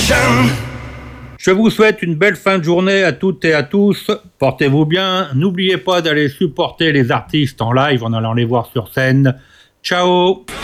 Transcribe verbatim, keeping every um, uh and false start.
Je vous souhaite une belle fin de journée à toutes et à tous. Portez-vous bien. N'oubliez pas d'aller supporter les artistes en live en allant les voir sur scène. Ciao.